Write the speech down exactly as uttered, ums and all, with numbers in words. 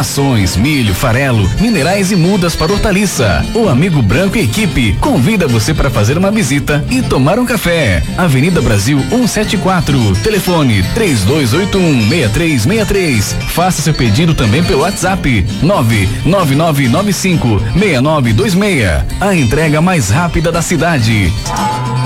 Rações, milho, farelo, minerais e mudas para hortaliça. O Amigo Branco e equipe convida você para fazer uma visita e tomar um café. Avenida Brasil cento e setenta e quatro. Telefone três dois oito um, seis três seis três. Faça seu pedido também pelo WhatsApp nove nove nove nove cinco seis nove dois seis. A entrega mais rápida da cidade.